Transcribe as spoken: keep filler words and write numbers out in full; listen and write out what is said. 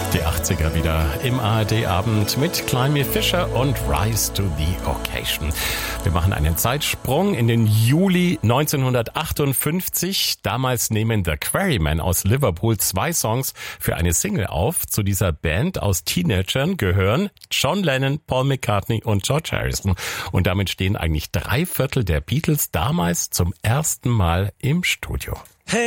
Die achtziger wieder im A R D-Abend mit Climb Me Fisher und Rise to the Occasion. Wir machen einen Zeitsprung in den Juli neunzehnhundertachtundfünfzig. Damals nehmen The Quarrymen aus Liverpool zwei Songs für eine Single auf. Zu dieser Band aus Teenagern gehören John Lennon, Paul McCartney und George Harrison. Und damit stehen eigentlich drei Viertel der Beatles damals zum ersten Mal im Studio. Hey.